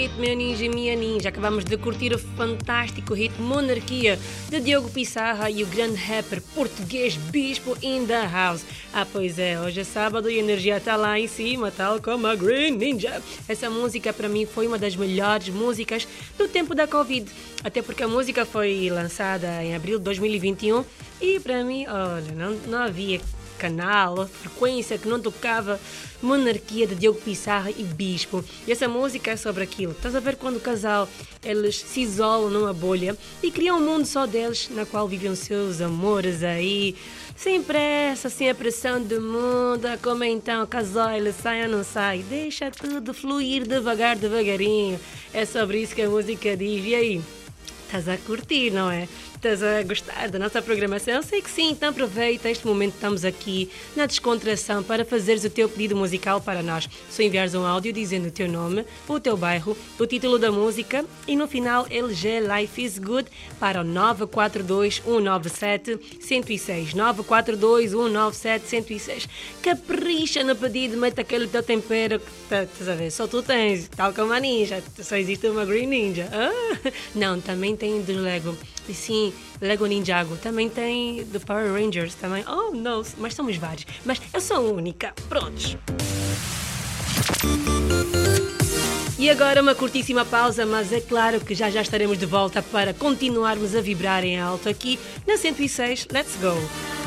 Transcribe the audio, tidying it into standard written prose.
hit Meu Ninja e Minha Ninja. Acabamos de curtir o fantástico hit Monarquia de Diogo Pissarra e o grande rapper português Bispo in the house. Pois é, hoje é sábado e a energia está lá em cima, tal como a Green Ninja. Essa música para mim foi uma das melhores músicas do tempo da Covid, até porque a música foi lançada em abril de 2021 e para mim, olha, não havia canal ou frequência que não tocava Monarquia de Diogo Pissarra e Bispo. E essa música é sobre aquilo. Estás a ver quando o casal eles se isolam numa bolha e criam um mundo só deles, na qual vivem os seus amores aí, sem pressa, sem a pressão do mundo. Como então, casal, ele sai ou não sai? Deixa tudo fluir devagarinho. É sobre isso que a música diz. E aí? Estás a curtir, não é? Estás a gostar da nossa programação? Eu sei que sim, então aproveita este momento que estamos aqui na descontração para fazeres o teu pedido musical para nós. Só enviares um áudio dizendo o teu nome, o teu bairro, o título da música e no final LG Life is Good para o 942 197 106. 942 197 106. Capricha no pedido, mete aquele teu tempero que estás a ver, só tu tens, tal como a Ninja, só existe uma Green Ninja. Não, também tem do Lego. E sim, Lego Ninjago. Também tem do Power Rangers também. Oh, não, mas somos vários. Mas eu sou a única. Prontos. E agora uma curtíssima pausa, mas é claro que já estaremos de volta para continuarmos a vibrar em alto aqui na 106. Let's go!